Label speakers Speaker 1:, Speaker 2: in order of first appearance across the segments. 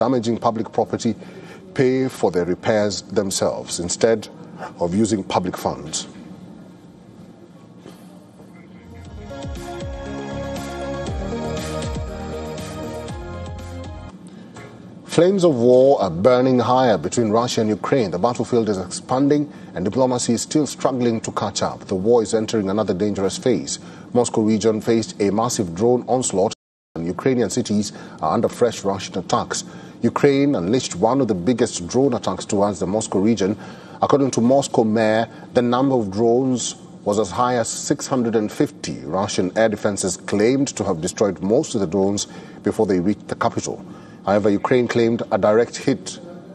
Speaker 1: damaging public property pay for their repairs themselves instead of using public funds. Flames of war are burning higher between Russia and Ukraine. The battlefield is expanding and diplomacy is still struggling to catch up. The war is entering another dangerous phase. Moscow region faced a massive drone onslaught and Ukrainian cities are under fresh Russian attacks. Ukraine unleashed one of the biggest drone attacks towards the Moscow region. According to Moscow mayor, the number of drones was as high as 650. Russian air defenses claimed to have destroyed most of the drones before they reached the capital. However, Ukraine claimed a direct hit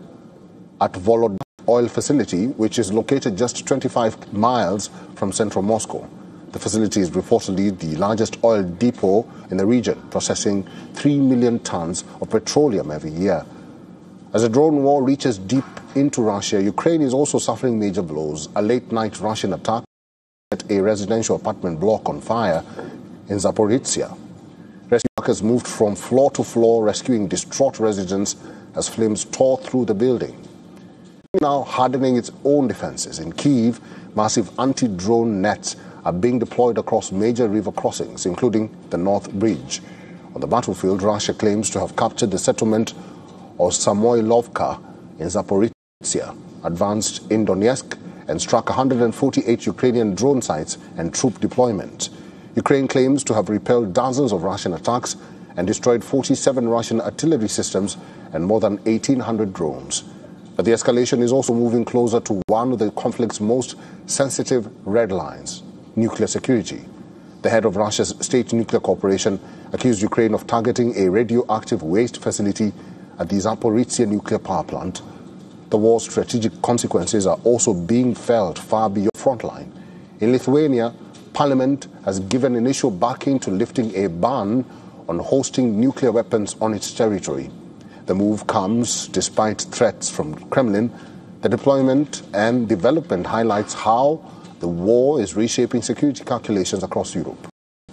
Speaker 1: at Volodya oil facility, which is located just 25 miles from central Moscow. The facility is reportedly the largest oil depot in the region, processing 3 million tons of petroleum every year. As the drone war reaches deep into Russia, Ukraine is also suffering major blows. A late-night Russian attack set a residential apartment block on fire in Zaporizhzhia. Rescue workers moved from floor to floor, rescuing distraught residents as flames tore through the building. Now hardening its own defenses. In Kyiv, massive anti-drone nets are being deployed across major river crossings, including the North Bridge. On the battlefield, Russia claims to have captured the settlement of Samoilovka in Zaporizhzhia, advanced in Donetsk, and struck 148 Ukrainian drone sites and troop deployment. Ukraine claims to have repelled dozens of Russian attacks and destroyed 47 Russian artillery systems and more than 1,800 drones. But the escalation is also moving closer to one of the conflict's most sensitive red lines: nuclear security. The head of Russia's State Nuclear Corporation accused Ukraine of targeting a radioactive waste facility at the Zaporizhzhia nuclear power plant. The war's strategic consequences are also being felt far beyond the front line. In Lithuania, Parliament has given initial backing to lifting a ban on hosting nuclear weapons on its territory. The move comes despite threats from the Kremlin. The deployment and development highlights how the war is reshaping security calculations across Europe.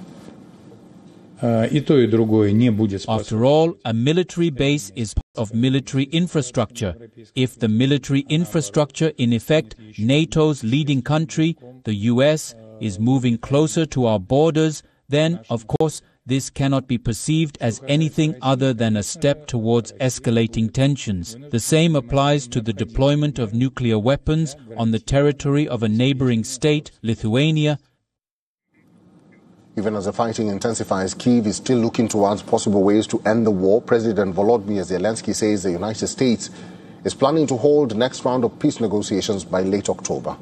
Speaker 2: After all, a military base is part of military infrastructure. If the military infrastructure, in effect, NATO's leading country, the US, is moving closer to our borders, then, of course, this cannot be perceived as anything other than a step towards escalating tensions. The same applies to the deployment of nuclear weapons on the territory of a neighboring state, Lithuania.
Speaker 1: Even as the fighting intensifies, Kyiv is still looking towards possible ways to end the war. President Volodymyr Zelensky says the United States is planning to hold the next round of peace negotiations by late October.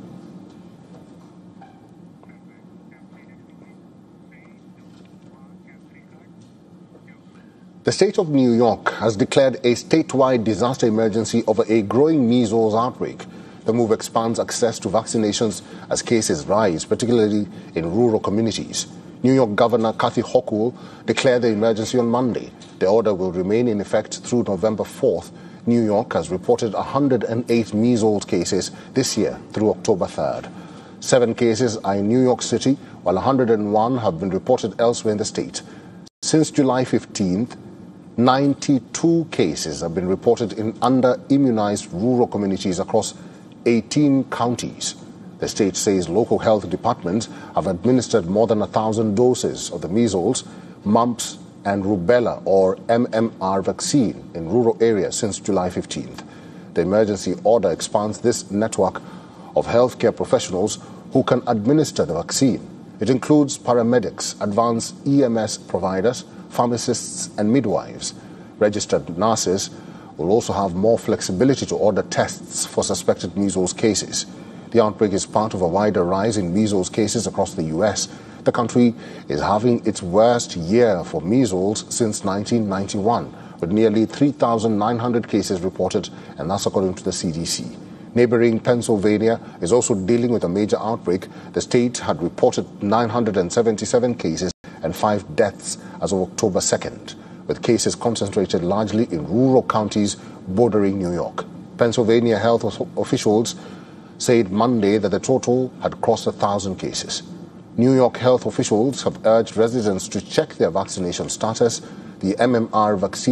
Speaker 1: The state of New York has declared a statewide disaster emergency over a growing measles outbreak. The move expands access to vaccinations as cases rise, particularly in rural communities. New York Governor Kathy Hochul declared the emergency on Monday. The order will remain in effect through November 4th. New York has reported 108 measles cases this year through October 3rd. 7 cases are in New York City, while 101 have been reported elsewhere in the state. Since July 15th, 92 cases have been reported in under-immunized rural communities across 18 counties. The state says local health departments have administered more than 1,000 doses of the measles, mumps, and rubella, or MMR vaccine in rural areas since July 15th. The emergency order expands this network of healthcare professionals who can administer the vaccine. It includes paramedics, advanced EMS providers, pharmacists, and midwives. Registered nurses will also have more flexibility to order tests for suspected measles cases. The outbreak is part of a wider rise in measles cases across the U.S. The country is having its worst year for measles since 1991, with nearly 3,900 cases reported, and that's according to the CDC. Neighboring Pennsylvania is also dealing with a major outbreak. The state had reported 977 cases and 5 deaths as of October 2nd, with cases concentrated largely in rural counties bordering New York. Pennsylvania health officials said Monday that the total had crossed 1,000 cases. New York health officials have urged residents to check their vaccination status. The MMR vaccine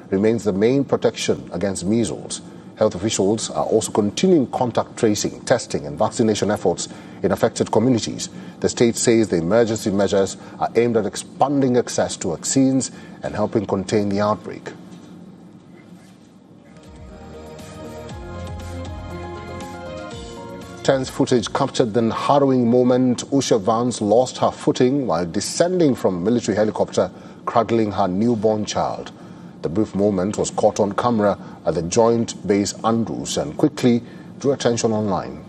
Speaker 1: remains the main protection against measles. Health officials are also continuing contact tracing, testing and vaccination efforts in affected communities. The state says the emergency measures are aimed at expanding access to vaccines and helping contain the outbreak. Tense footage captured the harrowing moment Usha Vance lost her footing while descending from a military helicopter, cradling her newborn child. The brief moment was caught on camera at the Joint Base Andrews and quickly drew attention online.